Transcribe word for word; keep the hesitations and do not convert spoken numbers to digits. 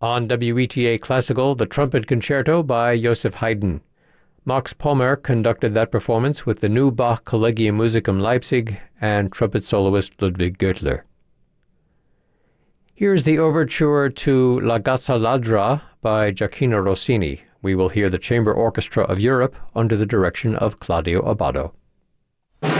On W E T A Classical, the Trumpet Concerto by Joseph Haydn. Max Pommer conducted that performance with the new Bach Collegium Musicum Leipzig and trumpet soloist Ludwig Göttler. Here's the overture to La Gazza Ladra by Gioacchino Rossini. We will hear the Chamber Orchestra of Europe under the direction of Claudio Abbado.